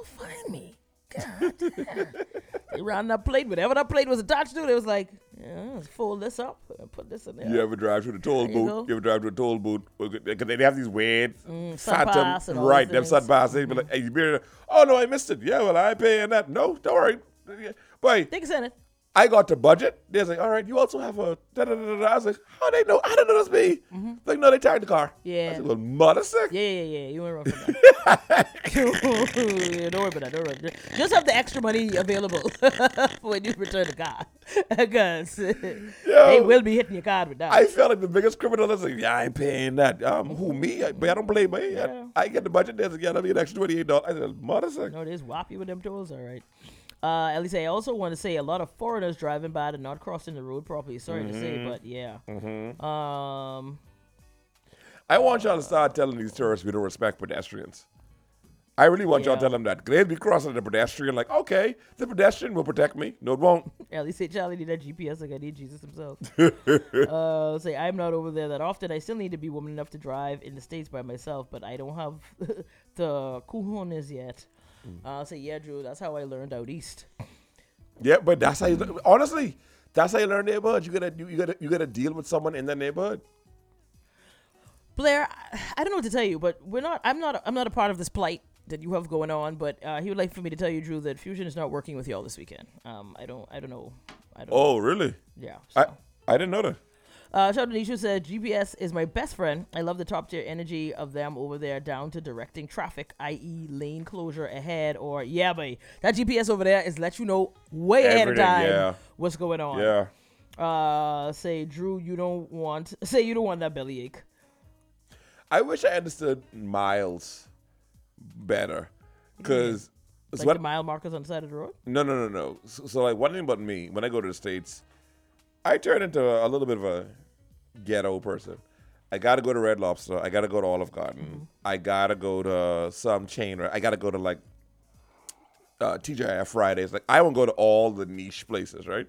go find me. God damn. They ran that plate, whatever that plate was attached to, they was like, yeah, let's fold this up and put this in there. You ever drive through the toll There you booth? go. You ever drive to a toll booth? Because they have these weird sun pass and all right, these them sun things. pass. They be like, hey, you be there, oh no, I missed it. Yeah, well, I ain't paying that. No, don't worry. Boy, They can send it. I got the budget. They was like, all right, you also have a da-da-da-da-da. I was like, how they know? I didn't know that's me. Like, no, they tagged the car. Yeah. I said, well, mother sick. Yeah. You ain't wrong for that. Don't worry about that. Don't worry. Just have the extra money available when you return the car. Because they will be hitting your card with that. I felt like the biggest criminal. I was like, yeah, I ain't paying that. Who, me? But I don't blame me. Yeah. I get the budget. There's like, yeah, let me an extra $28. I said, mother sick. No, they just whop you with them tools. All right. At least I also want to say a lot of foreigners driving bad and not crossing the road properly. Sorry to say, but yeah. I want y'all to start telling these tourists we don't respect pedestrians. I really want y'all to tell them that. They'd be crossing the pedestrian like, okay, the pedestrian will protect me. No, it won't. At least say Charlie need that GPS like I need Jesus himself. Say I'm not over there that often. I still need to be woman enough to drive in the States by myself, but I don't have the cojones yet. Say yeah, Drew. That's how I learned out east. Yeah, but that's how you, honestly, that's how you learn neighborhood. You gotta deal with someone in the neighborhood. Blair, I don't know what to tell you, but I'm not a part of this plight that you have going on. But he would like for me to tell you, Drew, that Fusion is not working with y'all this weekend. I don't know. Oh, really? Yeah. So. I didn't know that. Shout out to Nisha said, GPS is my best friend. I love the top tier energy of them over there down to directing traffic, i.e. lane closure ahead or, yeah, boy, that GPS over there is let you know way ahead of time what's going on. Yeah. Say, Drew, you don't want that bellyache. I wish I understood miles better. Because... Like the mile markers on the side of the road? No. So like, one thing about me, when I go to the States, I turn into a little bit of a ghetto person. I got to go to Red Lobster. I got to go to Olive Garden. I got to go to some chain. I got to go to like TGIF Fridays. Like, I won't go to all the niche places, right?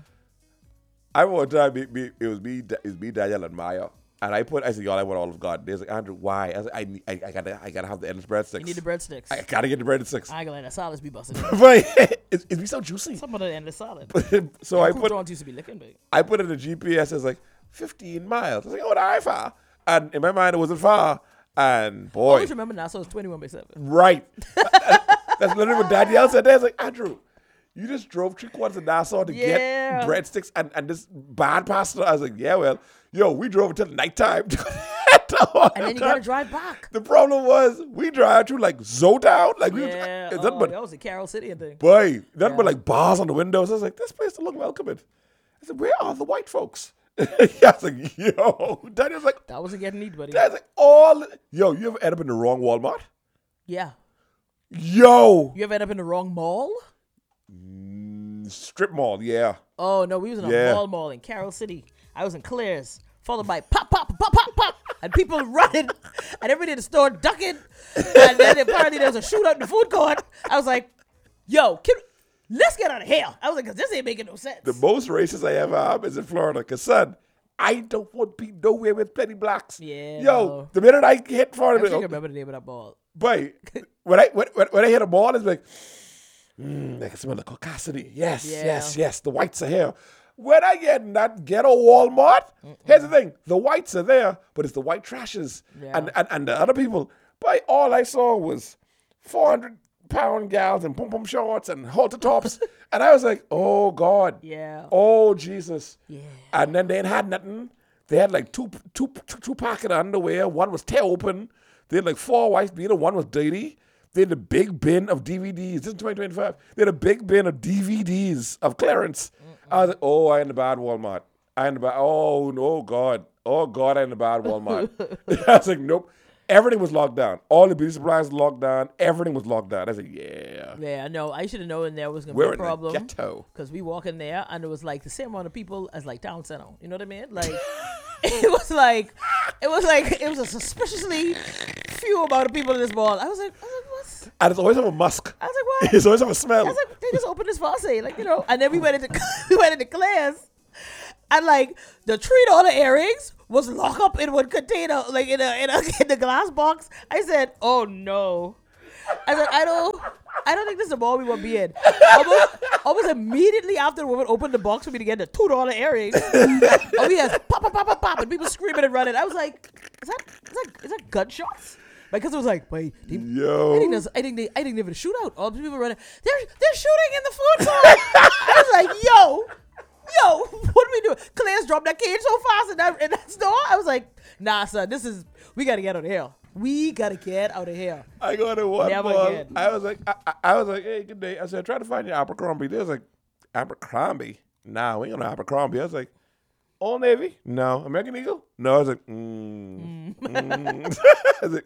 I remember one time, it was me, Danielle, and Maya. And I said, y'all, I want Olive Garden. They was like, Andrew, why? I was like, I gotta have the endless breadsticks. You need the breadsticks. I gotta get the breadsticks. I ain't gonna let that salads be busted. But it's be so juicy. Some of the endless salad. So I put used to be licking, babe. I put in the GPS as like 15 miles. I was like, oh, that ain't far. And in my mind, it wasn't far. And boy, I always remember Nassau is 21/7. Right. That's literally what Danielle said. They was like, Andrew, you just drove 3/4 of Nassau to get breadsticks and this bad pasta. I was like, yeah, well, we drove until nighttime. And then you gotta drive back. The problem was we drive through like Zotown. Like that was a Carroll City thing. Boy, nothing but like bars on the windows. I was like, this place don't look welcoming. I said, where are the white folks? I was like, yo. Daniel's like, that wasn't getting neat, buddy. Daniel's like, you ever end up in the wrong Walmart? Yeah. Yo. You ever end up in the wrong mall? Strip mall, yeah. Oh, no, we was in a mall in Carroll City. I was in Claire's, followed by pop, pop, pop, pop, pop, and people running, and everybody in the store ducking, and then apparently there was a shootout in the food court. I was like, yo, let's get out of here. I was like, 'cause this ain't making no sense. The most racist I ever have is in Florida, because, son, I don't want to be nowhere with plenty blacks. Yeah. Yo, the minute I hit Florida, I remember the name of that mall. Boy, when I hit a mall, it's like, I can smell the caucasity. Yes, the whites are here. When I get in that ghetto Walmart, here's the thing. The whites are there, but it's the white trashes. Yeah. And the other people. Boy, all I saw was 400-pound gals in pom-pom shorts and halter tops. And I was like, oh, God. Yeah. Oh, Jesus. Yeah. And then they ain't had nothing. They had like two pocket of underwear. One was tear open. They had like 4 white beaters. One was dirty. They had a big bin of DVDs. This is 2025. They had a big bin of DVDs of clearance. I was like, oh, I in the bad Walmart. Oh, no, God. Oh, God, I in the bad Walmart. I was like, nope. Everything was locked down. All the beauty supplies were locked down. Everything was locked down. I said, yeah. Yeah, no, I should have known there was going to be a problem. We're in the ghetto. Because we walk in there, and it was like the same amount of people as like Town Center. You know what I mean? Like, it was a suspiciously few amount of people in this mall. I was like, what? And it's always have a musk. I was like, what? It's always have a smell. I was like, they just opened this faucet, like, and then we went into Claire's, and like the $3 earrings was locked up in one container, like in the glass box. I said, oh no. I said, I don't think this is the mall we want to be in. Almost immediately after the woman opened the box for me to get the $2 earrings, all we had pop, pop, pop, pop, pop, and people screaming and running. I was like, is that gunshots? My cousin was like, wait, Yo. I think they have a shootout. All the people running. They're shooting in the food court. I was like, yo, what are we doing? Claire's dropped that cage so fast in that store. I was like, nah, son, we got to get out of here. We got to get out of here. I go to one Never mall. again. I was like, hey, good day. I said, try to find your Abercrombie. They was like, Abercrombie? Nah, we ain't got no Abercrombie. I was like, Old Navy? No. American Eagle? No. I was like, I was like,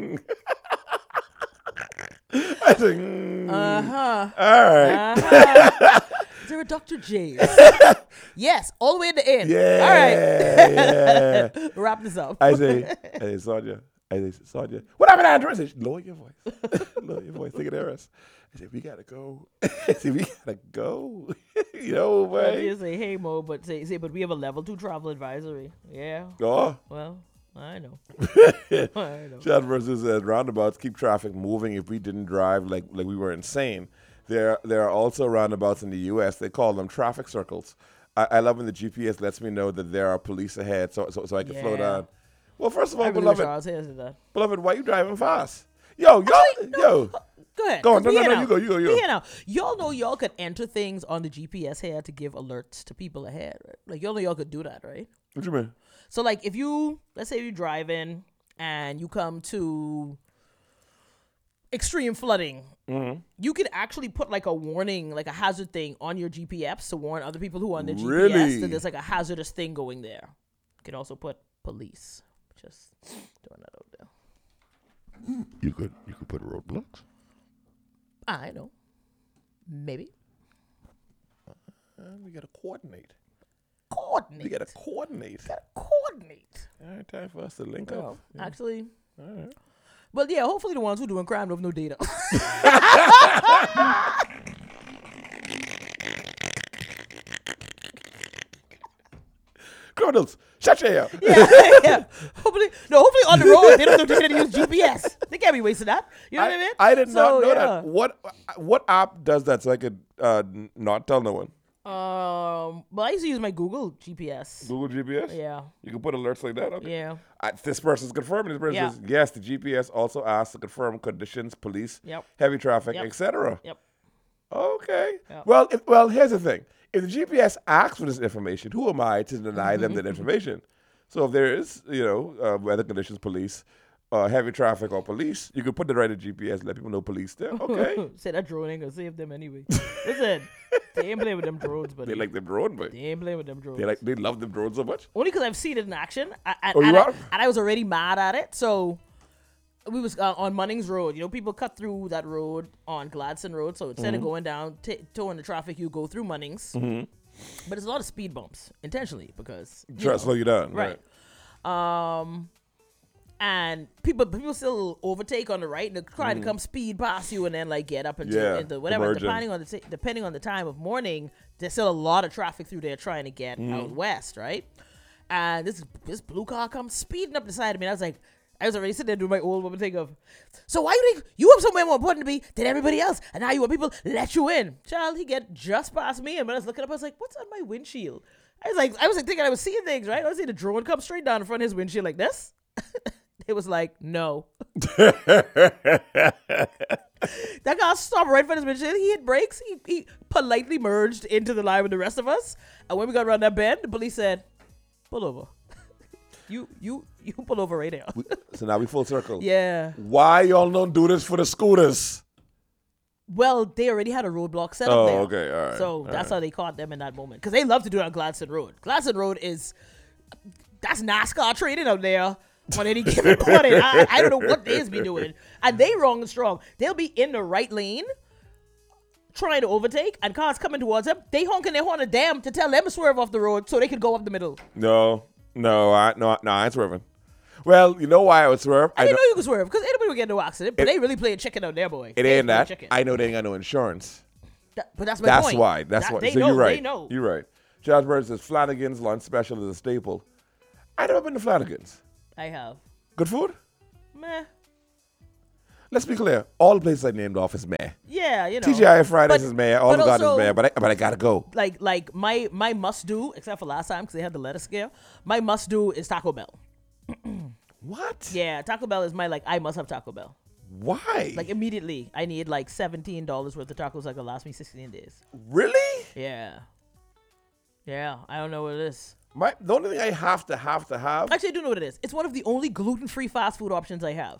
I was like, All right. Is there a Dr. J's? Yes, all the way in the end. Yeah. All right. Wrap this up. I say, Sonia. What happened, Andrew? I said, lower your voice. Lower your voice. Take it there. I said, we gotta go. I said, we gotta go. You know, man. You say, hey, Mo, but but we have a level 2 travel advisory. Yeah. Oh. Well, I know. I know. Chad versus roundabouts keep traffic moving if we didn't drive like we were insane. There are also roundabouts in the U.S. They call them traffic circles. I love when the GPS lets me know that there are police ahead, so I can slow down. Well, first of all, beloved, why you driving fast? Yo. Go ahead. Go on. No, you go. Here now. Y'all know y'all could enter things on the GPS here to give alerts to people ahead, right? Like, y'all know y'all could do that, right? What you mean? So, like, let's say you're driving and you come to extreme flooding, you could actually put like a warning, like a hazard thing on your GPS to warn other people who are on the GPS that there's like a hazardous thing going there. You can also put police. Just throwing that out there. You could put roadblocks. I know. Maybe. We gotta coordinate. We gotta coordinate. All right, time for us to link up. Actually. All right. But yeah, hopefully the ones who doing crime don't have no data. Criminals, shut your ear. Yeah. Hopefully on the road they don't have data to use GPS. They can't be wasting that. You know what I mean? I did not know that. What app does that so I could not tell no one? Well, I used to use my Google GPS. Google GPS? Yeah. You can put alerts like that? Okay. Yeah. This person's confirming. This person says, yes, the GPS also asks to confirm conditions, police, heavy traffic, etc. Yep. Okay. Yep. Well, here's the thing. If the GPS asks for this information, who am I to deny them that information? So if there is, weather conditions, police, heavy traffic or police, you can put the right at GPS, let people know police there. Okay. Say that drone ain't gonna save them anyway. Listen, they ain't playing with them drones, but they like them drones, but they ain't playing with them drones. They love them drones so much. Only because I've seen it in action. And I was already mad at it. So we was on Munnings Road. People cut through that road on Gladstone Road. So instead of going down, towing the traffic, you go through Munnings. Mm-hmm. But there's a lot of speed bumps intentionally because try to slow you down, right? And people still overtake on the right and they're trying to come speed past you and then like get up into whatever. Depending on the time of morning, there's still a lot of traffic through there trying to get out west, right? And this blue car comes speeding up the side of me. And I was already sitting there doing my old woman thing of, so why you think you have somewhere more important to be than everybody else? And now you want people to let you in. Child, he get just past me. And when I was looking up, I was like, what's on my windshield? I was thinking I was seeing things, right? I was seeing the drone come straight down in front of his windshield like this. It was like, no. That guy stopped right in front of his windshield. He hit brakes. He politely merged into the line with the rest of us. And when we got around that bend, the police said, pull over. You pull over right there. So now we full circle. Yeah. Why y'all don't do this for the scooters? Well, they already had a roadblock set up there. Oh, okay, all right. So that's how they caught them in that moment. Because they love to do it on Gladstone Road. Gladstone Road that's NASCAR training out there on any given morning. I don't know what they be doing. And they wrong and strong. They'll be in the right lane trying to overtake, and cars coming towards them. They honking their horn at them to tell them to swerve off the road so they could go up the middle. No, I ain't swerving. Well, you know why I would swerve? I didn't know you could swerve because anybody would get no accident. But they really playing chicken out there, boy. It ain't that. I know they ain't got no insurance. But that's my point. That's why. They So know, you're right. They know. You're right. Charles Bird says Flanagan's lunch special is a staple. I never been to Flanagan's. I have. Good food? Meh. let's be clear. All the places I named off is meh. Yeah, TGI Fridays is meh. All but the God is also, meh. But I gotta go. Like my must do, except for last time because they had the lettuce scare. My must do is Taco Bell. What? Yeah, Taco Bell is my I must have Taco Bell. Why? Like immediately, I need like $17 worth of tacos that could last me 16 days. Really? Yeah. Yeah, I don't know what it is. The only thing I have to have. Actually, I do know what it is. It's one of the only gluten-free fast food options I have.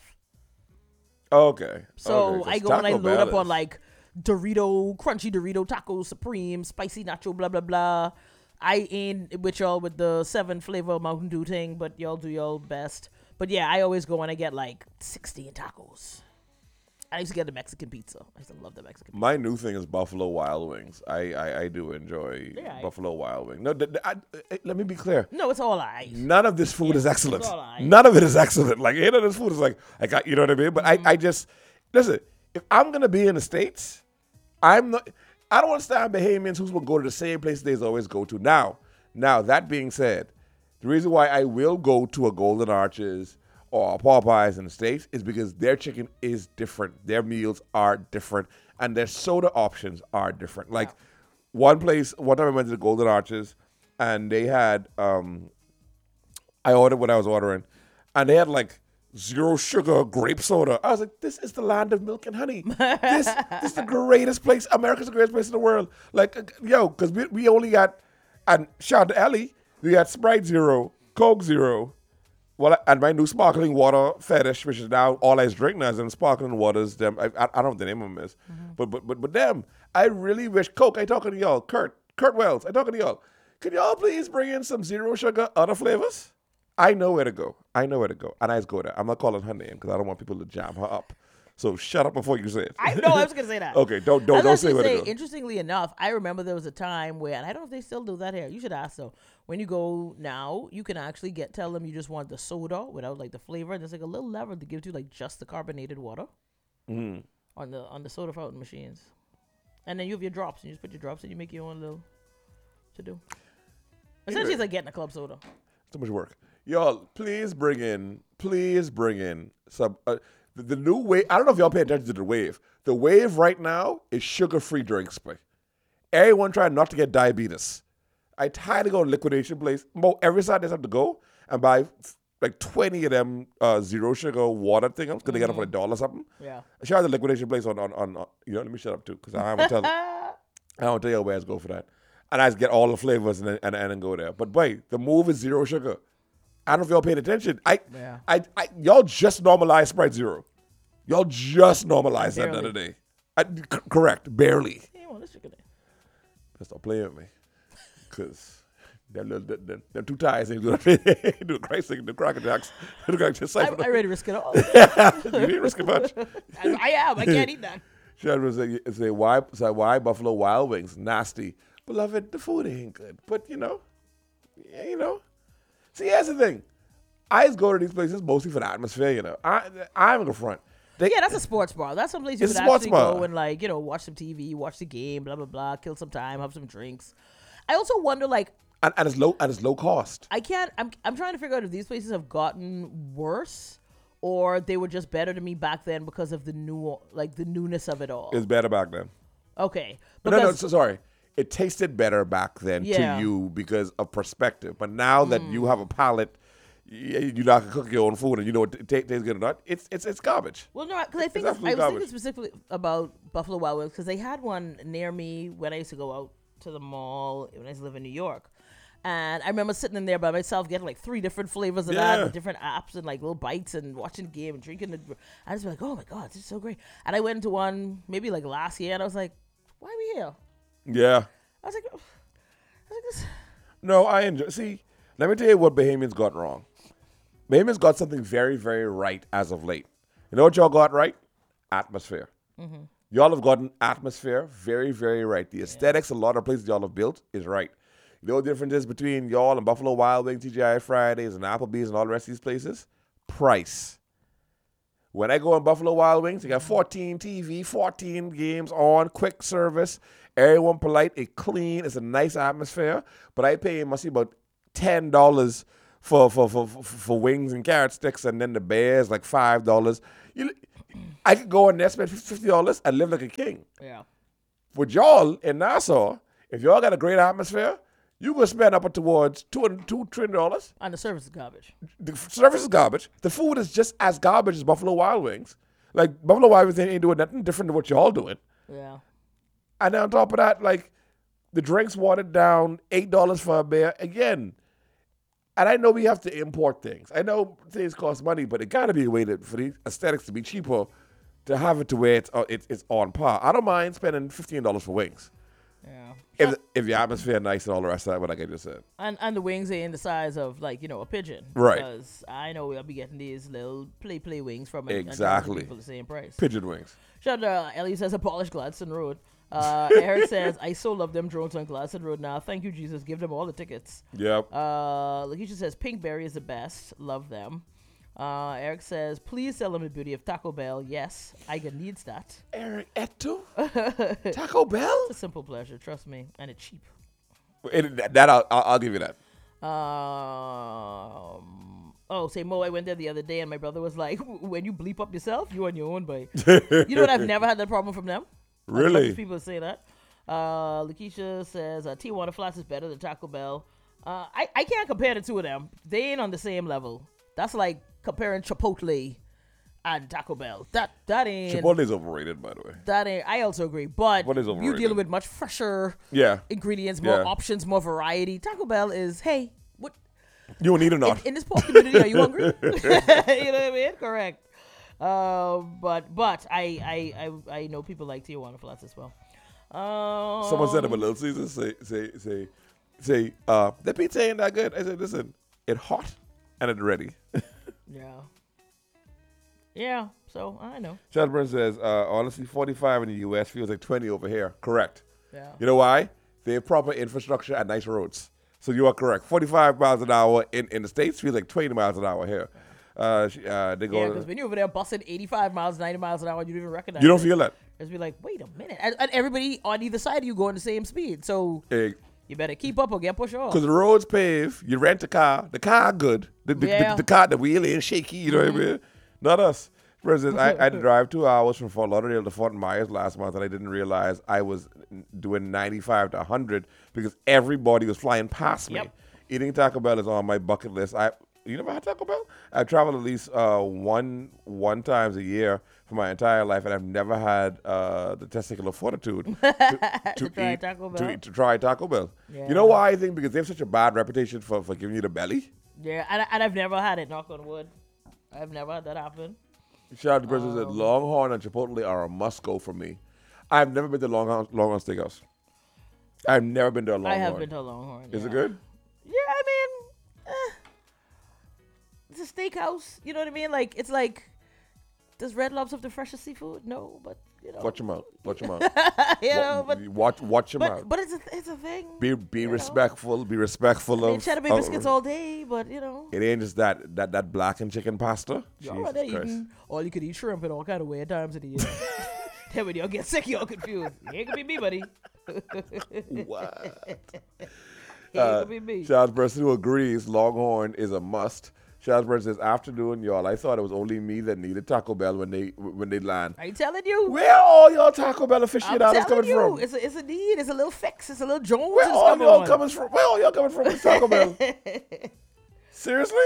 Okay. So okay, I go and I Taco load Bell up on is- like Dorito, crunchy Dorito taco, supreme, spicy nacho, blah blah blah. I ain't with y'all with the 7 flavor Mountain Dew thing, but y'all do y'all best. But yeah, I always go and I get like 16 tacos. I used to get the Mexican pizza. I used to love the Mexican pizza. My new thing is Buffalo Wild Wings. I do enjoy Yeah, Buffalo Wild Wings. No, let me be clear. No, it's all I. None of this food is excellent. it's all right. None of it is excellent. Like, none of this food is like I got, you know what I mean? But I just, listen, if I'm going to be in the States, I don't understand Bahamians who will go to the same place they always go to. Now, that being said, the reason why I will go to a Golden Arches or a Popeyes in the States is because their chicken is different. Their meals are different. And their soda options are different. Like, one time I went to the Golden Arches, and they had, I ordered what I was ordering, and they had like 0 sugar grape soda. I was like, this is the land of milk and honey. This is the greatest place. America's the greatest place in the world. Like, because we only got, and shout out to Ellie, we got Sprite 0, Coke 0, and my new sparkling water fetish, which is now all I drink now is them sparkling waters. Them, I don't know what the name of them is, but them. I really wish Coke. I talking to y'all, Kurt Wells. I talking to y'all. Could y'all please bring in some 0 sugar other flavors? I know where to go. And I just go there. I'm not calling her name because I don't want people to jam her up. So shut up before you say it. I know I was gonna say that. Okay, don't say where to go. Interestingly enough, I remember there was a time where, and I don't know if they still do that here. You should ask though. When you go now, you can actually tell them you just want the soda without like the flavor. And there's like a little lever that gives you like just the carbonated water on the soda fountain machines. And then you have your drops, and you just put your drops and you make your own little to do. Essentially, it's like getting a club soda. Too much work. Y'all, please bring in some. The new wave, I don't know if y'all pay attention to the wave. The wave right now is sugar-free drinks. Everyone trying not to get diabetes. I tired to go to liquidation place. Every Saturday I have to go and buy like 20 of them 0 sugar water thing. I'm going to get them for $1 or something. Yeah. Shout out to liquidation place on let me shut up too, because I don't tell you where to go for that. And I just get all the flavors and then go there. But wait, the move is 0 sugar. I don't know if y'all paying attention. Y'all just normalized Sprite 0. Y'all just normalized that the other day. Correct, barely. Yeah, well, let's check it out. Stop playing with me, cause them 2 ties ain't doing the Christ thing, the Cracker Jacks, the Cracker Jacks. I'm ready to risk it all. You didn't risk it much. I am. I can't eat that. Sharon say why Buffalo Wild Wings nasty, beloved. The food ain't good, but See, here's the thing. I just go to these places mostly for the atmosphere, I'm in the front. Yeah, that's a sports bar. That's some place you It's could a sports actually bar. go and watch some TV, watch the game, blah blah blah, kill some time, have some drinks. I also wonder and it's low cost. I'm trying to figure out if these places have gotten worse or they were just better to me back then because of the newness of it all. It's better back then. Okay. Sorry. It tasted better back then to you because of perspective. But now that you have a palate, you're not gonna cook your own food, and you know it tastes good or not. It's garbage. Well, no, because I was thinking specifically about Buffalo Wild Wings because they had one near me when I used to go out to the mall when I used to live in New York. And I remember sitting in there by myself getting like 3 different flavors of that with different apps and like little bites and watching the game and drinking it. I was like, oh my God, this is so great. And I went into one maybe like last year and I was like, why are we here? Yeah. I was like this. No, I enjoy. See, let me tell you what Bahamians got wrong. Bahamians got something very, very right as of late. You know what y'all got right? Atmosphere. Mm-hmm. Y'all have gotten atmosphere very, very right. The aesthetics, a lot of places y'all have built is right. You know the difference is between y'all and Buffalo Wild Wings, TGI Fridays, and Applebee's and all the rest of these places? Price. When I go on Buffalo Wild Wings, you got 14 TV, 14 games on, quick service, everyone polite, it clean, it's a nice atmosphere, but I pay must be about $10 for wings and carrot sticks, and then the bears like $5. I could go in there, spend $50 and live like a king. Yeah. With y'all in Nassau, if y'all got a great atmosphere, you can spend up towards $200. And the service is garbage. The service is garbage. The food is just as garbage as Buffalo Wild Wings. Like, Buffalo Wild Wings ain't doing nothing different than what y'all doing. Yeah. And then on top of that, like, the drinks watered down, $8 for a beer. Again, and I know we have to import things. I know things cost money, but it got to be a way for the aesthetics to be cheaper, to have it to where it's on par. I don't mind spending $15 for wings. Yeah. If your atmosphere nice and all the rest of that, what like I just said. And the wings are in the size of, like, a pigeon. Right. Because I know I'll be getting these little play wings from Exactly. people the same price. Pigeon wings. Shout out to Ellie says abolish Gladstone Road. Eric says, I so love them drones on Gladstone Road now. Thank you, Jesus. Give them all the tickets. Yep. Lakeisha says, Pinkberry is the best. Love them. Eric says, please sell them the beauty of Taco Bell. Yes, Iga needs that. Eric Eto? Taco Bell? It's a simple pleasure, trust me. And it's cheap. I'll give you that. Say Mo, I went there the other day and my brother was like, when you bleep up yourself, you on your own, boy. You know what? I've never had that problem from them. Really? People say that. Lakeisha says, Tijuana Flats is better than Taco Bell. I can't compare the two of them. They ain't on the same level. That's like comparing Chipotle and Taco Bell. That ain't. Chipotle's overrated, by the way. That ain't. I also agree, but you dealing with much fresher ingredients, more options, more variety. Taco Bell is, hey, what? You don't need a nut. In this poor community, are you hungry? You know what I mean? Correct. But I know people like Tijuana Flats as well. Someone said about Little Caesars, say, the pizza ain't that good. I said, listen, it's hot and it's ready. Yeah, so I know. Chadburn says, honestly, 45 in the U.S. feels like 20 over here. Correct. Yeah. You know why? They have proper infrastructure and nice roads. So you are correct. 45 miles an hour in the States feels like 20 miles an hour here. Because when you're over there busting 85 miles, 90 miles an hour, you don't even recognize You don't feel that. Just be like, wait a minute. And everybody on either side of you going the same speed. So you better keep up or get pushed off. Because the road's paved. You rent a car. The car good. The car, the wheel ain't shaky. You know what I mean? Not us. For instance, I had to drive 2 hours from Fort Lauderdale to Fort Myers last month, and I didn't realize I was doing 95 to 100 because everybody was flying past me. Yep. Eating Taco Bell is on my bucket list. You never had Taco Bell? I've traveled at least one times a year for my entire life, and I've never had the testicular fortitude to try Taco Bell. Yeah. You know why I think? Because they have such a bad reputation for giving you the belly. Yeah, and I've never had it, knock on wood. I've never had that happen. Shout out to the person who said Longhorn and Chipotle are a must-go for me. I've never been to Longhorn Steakhouse. I've never been to a Longhorn. I have been to a Longhorn. Is it good? Yeah, I mean, it's a steakhouse. You know what I mean? Like, it's like, does Red Lobster have the freshest seafood? No, but you know. Watch them out. You know, but watch them out. But it's a thing. Be respectful. Be respectful of. Cheddar Bay biscuits all day, but you know. It ain't just that blackened chicken pasta. Y'all are eating all you could eat shrimp in all kind of weird times of the year. Then when y'all get sick, y'all confused. It ain't gonna be me, buddy. What? It ain't gonna be me. Shout out to the person who agrees Longhorn is a must. Shazburn says, afternoon, y'all. I thought it was only me that needed Taco Bell when they land. I telling you. Where are all y'all Taco Bell aficionados coming from? It's a need. It's a little fix. It's a little Jones. Where all y'all coming from? Where all y'all coming from with Taco Bell? Seriously?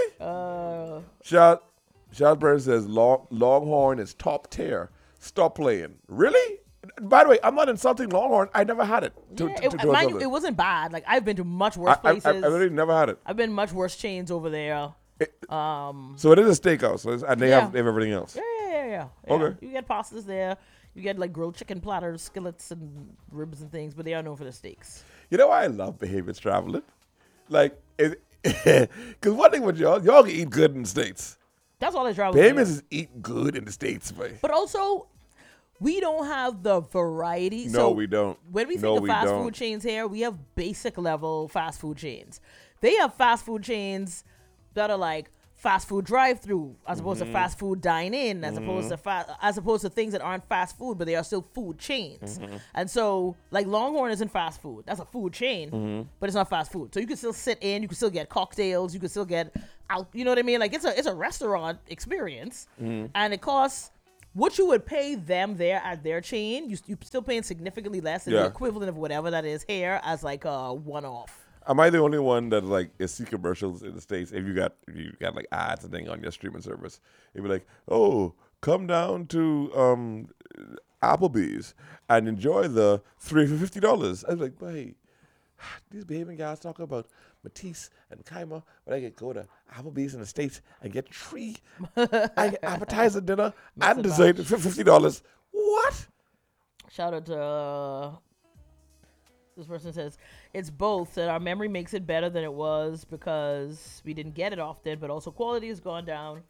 Shazburn says, Longhorn is top tier. Stop playing. Really? By the way, I'm not insulting Longhorn. I never had it. It wasn't bad. Like, I've been to much worse places. I really never had it. I've been much worse chains over there. So it is a steakhouse, and they have everything else. Yeah. Okay. You get pastas there. You get like grilled chicken platters, skillets, and ribs and things, but they are known for the steaks. You know why I love Behaviors traveling? Like, because one thing with y'all can eat good in the States. That's all they travel. Behaviors is eat good in the States, boy. But also, we don't have the variety. No, we don't. When we think of fast food chains here, we have basic level fast food chains. They have fast food chains that are like fast food drive-through, as opposed to fast food dine-in, as opposed to things that aren't fast food, but they are still food chains. And so, like Longhorn isn't fast food; that's a food chain, but it's not fast food. So you can still sit in, you can still get cocktails, you can still get out. You know what I mean? Like it's a restaurant experience, and it costs what you would pay them there at their chain, you're still paying significantly less than the equivalent of whatever that is here as like a one-off. Am I the only one that like is see commercials in the States? If you got like ads and thing on your streaming service, it'd be like, oh, come down to Applebee's and enjoy the $3 for $50. I was like, wait, these behaving guys talk about Matisse and Kaima, but I could go to Applebee's in the States and get three appetizer, dinner, and dessert for $50. What? Shout out to this person says, it's both that our memory makes it better than it was because we didn't get it often, but also quality has gone down.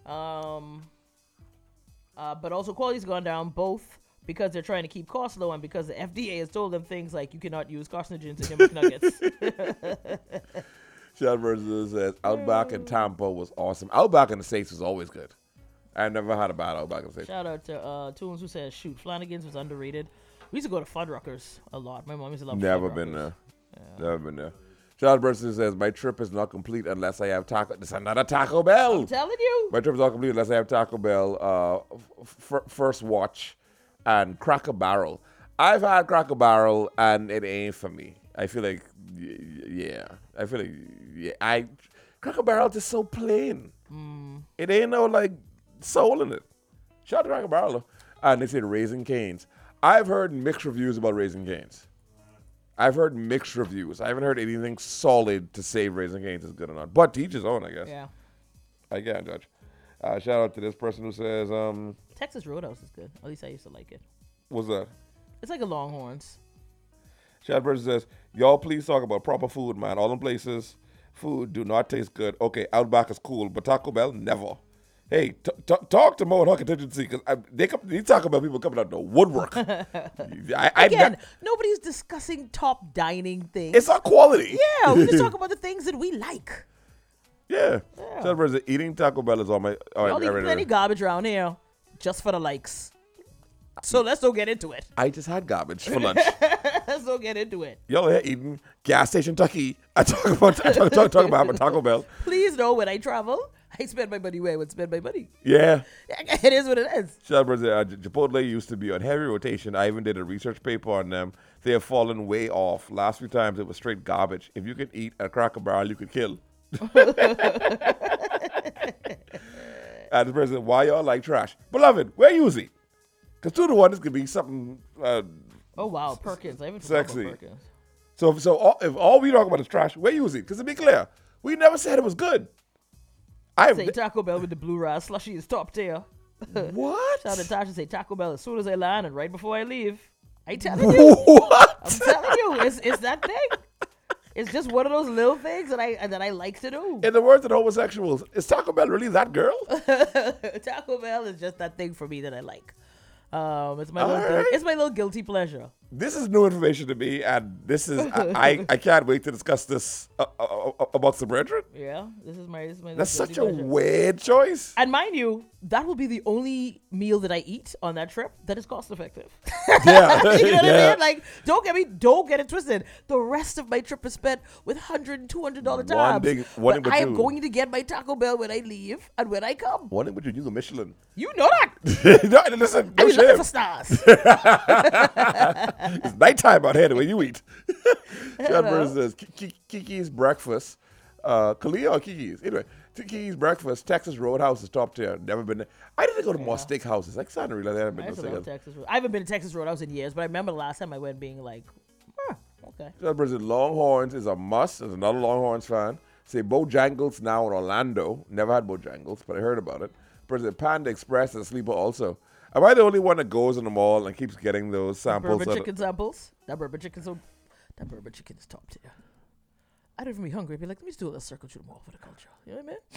Both because they're trying to keep costs low and because the FDA has told them things like you cannot use carcinogens in your McNuggets. Sean Versus says Outback in Tampa was awesome. Outback in the States was always good. I never had a bad Outback in the States. Shout out to Toons who says, shoot, Flanagan's was underrated. We used to go to Fuddruckers a lot. My mom used to love Never been there. Yeah. Never been there. Sean Versus says, my trip is not complete unless I have Taco. This is another Taco Bell. I'm telling you. My trip is not complete unless I have Taco Bell First Watch and Cracker Barrel. I've had Cracker Barrel and it ain't for me. I feel like, Cracker Barrel just so plain. It ain't no like soul in it. Shout out to Cracker Barrel. And they said Raising Cane's. I've heard mixed reviews about Raising Cane's. I haven't heard anything solid to say Raising Cane's is good or not. But to each his own, I guess. Yeah. I can't judge. Shout out to this person who says, Texas Roadhouse is good. At least I used to like it. What's that? It's like a Longhorns. Shout out person says, y'all please talk about proper food, man. All them places, food do not taste good. Okay, Outback is cool, but Taco Bell, never. Hey, talk to Mo and her contingency because these Taco Bell people coming out the woodwork. Nobody's discussing top dining things. It's our quality. Yeah, we just talk about the things that we like. Yeah. Shout out person, eating Taco Bell is on my. Y'all eat plenty garbage around here just for the likes. So let's don't get into it. I just had garbage for lunch. Let's don't get into it. Y'all here eating gas station Tucky. I talk about Taco Bell. Please know when I travel, I spend my money where I would spend my money. Yeah. It is what it is. Chipotle used to be on heavy rotation. I even did a research paper on them. They have fallen way off. Last few times it was straight garbage. If you could eat a Cracker Barrel, you could kill. And the person, why y'all like trash? Beloved, where you eat? Because 2 to 1, this could be something. Oh wow, Perkins! I haven't sexy. About Perkins. So if all we talk about is trash, where you eat? Because to be clear, we never said it was good. I say Taco Bell with the blue rice slushy is top tier. What? Shout out to Tasha say Taco Bell as soon as I land and right before I leave. I telling you. What? I'm telling you, it's that thing. It's just one of those little things that I like to do. In the words of the homosexuals, is Taco Bell really that girl? Taco Bell is just that thing for me that I like. It's my little guilty pleasure. This is new information to me, and this is I can't wait to discuss this about some brethren. Yeah, this is my. That's such a weird choice. And mind you, that will be the only meal that I eat on that trip that is cost effective. Yeah, you know what I mean? Like, don't get it twisted. The rest of my trip is spent with $100 and $200 tabs. But I am going to get my Taco Bell when I leave and when I come. One thing, but you use a Michelin. You know that. No, listen, no I'm looking for stars. It's nighttime out here the way you eat. John says Kiki's breakfast. Kalia or Kiki's? Anyway, Kiki's breakfast. Texas Roadhouse is top tier. Never been there. I didn't go to more steakhouses. Like, I didn't realize I haven't been to steakhouses. I haven't been to Texas Roadhouse in years, but I remember the last time I went being like, okay. John says Longhorns is a must. There's another Longhorns fan. Say Bojangles now in Orlando. Never had Bojangles, but I heard about it. President Panda Express is a sleeper also. Am I the only one that goes in the mall and keeps getting those samples? Bourbon chicken samples? That bourbon chicken is top tier. I'd even be hungry. I'd be like, let me just do a little circle through the mall for the culture. You know what I mean?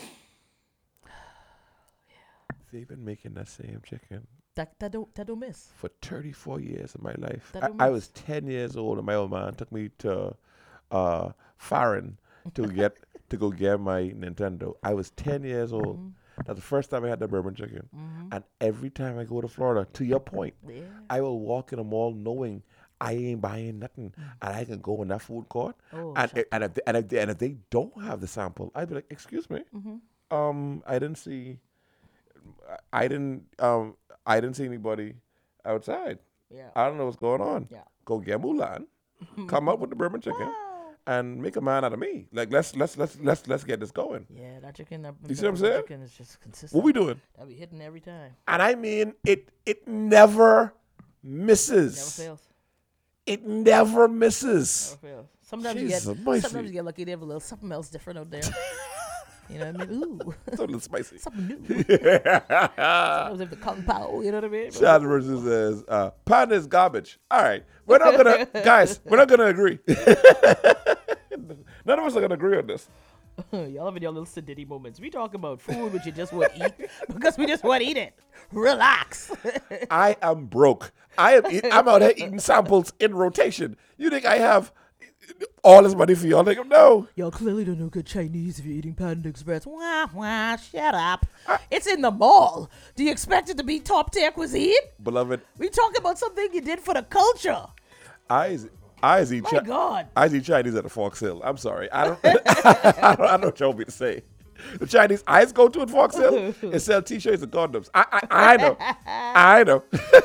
Yeah. They've been making that same chicken. That don't miss. For 34 years of my life. I was 10 years old and my old man took me to Farron to go get my Nintendo. I was 10 years old. Mm-hmm. That's the first time I had that bourbon chicken. Mm-hmm. And every time I go to Florida, to your point, I will walk in a mall knowing I ain't buying nothing, and I can go in that food court. Oh, and if they don't have the sample, I'd be like, "Excuse me, I didn't see I didn't see anybody outside. Yeah. I don't know what's going on. Yeah. Go get Mulan, come up with the bourbon chicken, Wow. and make a man out of me. Like let's get this going. Yeah, that chicken. You see what I'm saying? Chicken is just consistent. What we doing? That be hitting every time. And I mean it never misses. Never fails. It never misses. Never fails. Sometimes Jesus, you get mighty. sometimes you get lucky. They have a little something else different out there. You know what I mean? Ooh, It's a little spicy. something new. Sometimes they have the kung pao. You know what I mean? Chad versus says, pan is garbage. All right. We're not gonna guys, we're not gonna agree. None of us are gonna agree on this. Y'all having your little sedity moments. We talk about food which you just want to eat because we just want to eat it. Relax. I am broke. I'm out here eating samples in rotation. You think I have all this money for y'all? Like, no. Y'all clearly don't know good Chinese if you're eating Panda Express. Wah, wah, shut up. It's in the mall. Do you expect it to be top tier cuisine? Beloved, We talking about something you did for the culture. I eat My God. I eat Chinese at the Fox Hill. I'm sorry. I don't I don't know what you want me to say. The Chinese I go to at Fox Hill and sell t-shirts and condoms. I know. I know.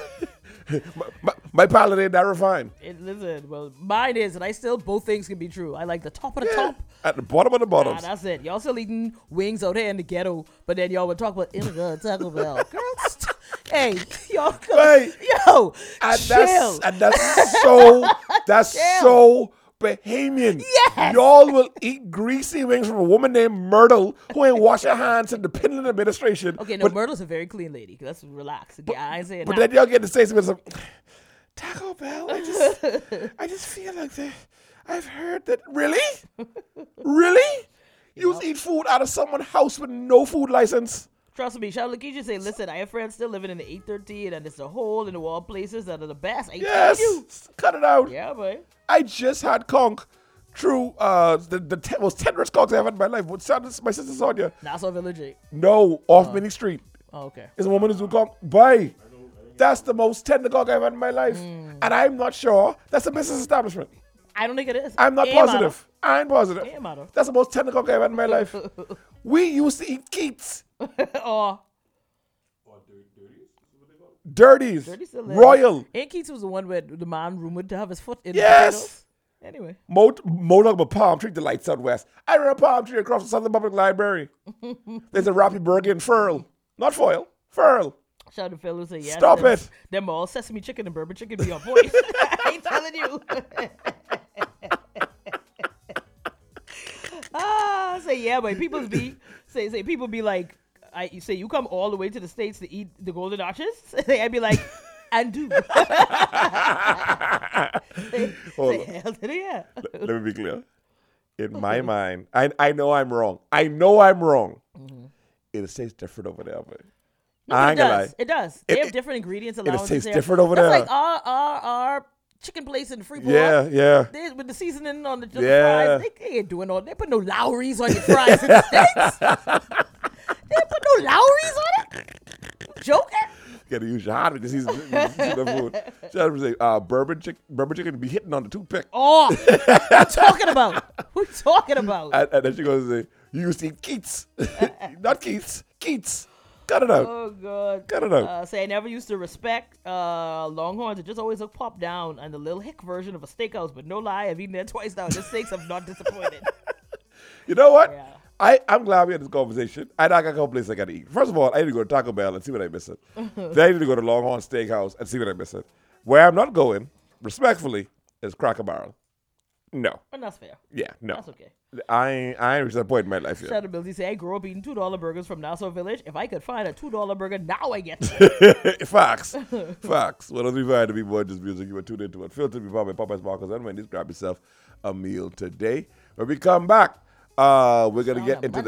My palate ain't that refined. Listen, well, mine is, and I still, both things can be true. I like the top of the top. At the bottom of the bottoms. That's it. Y'all still eating wings out here in the ghetto, but then y'all would talk about Taco Bell. Girls, hey, y'all, Hey. yo, And chill. that's Chill. so Bahamian. Yes. Y'all will eat greasy wings from a woman named Myrtle who ain't wash her hands in the Pinland administration. Okay, no, Myrtle's a very clean lady. Let's relax. Okay, I ain't saying But that. then y'all get to say something. Taco Bell. I just feel like I've heard that. Really? Really? You eat food out of someone's house with no food license? Trust me, Charlotte Keisha say, listen, I have friends still living in the 813, and it's a hole in the wall places that are the best. I Yes. tell you. Cut it out. Yeah, boy. I just had conch through the most tenderest conch I ever had in my life. My sister Sonia. Nassau Village. Eh? No, off Minnie Street. Oh, okay. It's a woman who's doing conch. Bye. That's the most tender conch I've had in my life. And I'm not sure that's a business establishment. I don't think it is. I'm not Ain't positive. I ain't positive. Ain't matter. That's the most tender conch I've had in my life. We used to eat Keats. Oh, Dirties. Dirty still there. Royal. Aunt Keats was the one where the man rumored to have his foot in Yes. the potatoes. Anyway. Mold up a palm tree, the lights out west. I ran a palm tree across the Southern Public Library. There's a Roppy Bergen furl. Not foil. Furl. Shout out to Phil who say, yes. Stop it. Them all sesame chicken and bourbon chicken be on point. I ain't telling you. Say yeah, but people be say people be like, I say you come all the way to the States to eat the Golden Arches. I'd be like, and do. Hold Say, hell to the yeah. Let me be clear. In my mind, I know I'm wrong. I know I'm wrong. It tastes different over there, but No, I but ain't gonna lie. It does. They have different ingredients. Allowances tastes there. different over That's there. like our chicken place in Freeport. Yeah. They, with the seasoning on the Yeah. fries, they ain't doing all. They put no Lowry's on your fries in the States. They put no Lowry's on it. You joking? You gotta use your heart to season the food. Shout out to say, bourbon chicken be hitting on the toothpick. Oh, what you talking about? What you talking about? And then she goes and say, you used to eat Keats. Not Keats. Keats. Cut it out. Oh God. Cut it out. Say I never used to respect Longhorns. It just always looked popped down and the little hick version of a steakhouse. But no lie, I've eaten there twice now. The steaks have not disappointed. You know what? Yeah. I'm glad we had this conversation. I got a couple places I got to eat. First of all, I need to go to Taco Bell and see what I miss it. Then I need to go to Longhorn Steakhouse and see what I miss it. Where I'm not going, respectfully, is Cracker Barrel. No. And that's fair. Yeah, no. That's okay. I ain't reached that point in my life yet. Shout out to Billy say I grew up eating $2 burgers from Nassau Village. If I could find a $2 burger now, I get it. Facts. Facts. Well, let's be fine to be more just music. You were tuned into it. Filtered to be powered by Popeyes Marcos. And when you grab yourself a meal today. When we come back, we're going to get into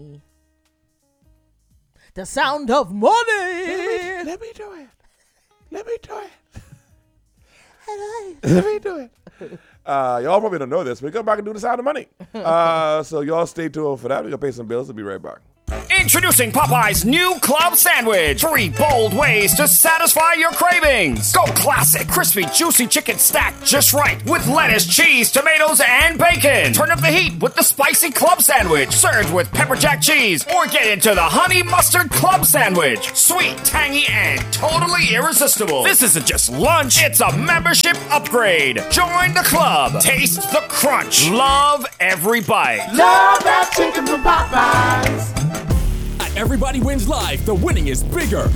the sound of money. Let me do it. Let me do it. Let me do it. Y'all probably don't know this. We come back and do the sound of money. So y'all stay tuned for that. We're going to pay some bills and be right back. Introducing Popeye's new club sandwich. 3 bold ways to satisfy your cravings. Go classic, crispy, juicy chicken stacked just right with lettuce, cheese, tomatoes, and bacon. Turn up the heat with the spicy club sandwich, served with pepper jack cheese, or get into the honey mustard club sandwich. Sweet, tangy, and totally irresistible. This isn't just lunch, it's a membership upgrade. Join the club. Taste the crunch. Love every bite. Love that chicken from Popeyes. At Everybody Wins Live, the winning is bigger,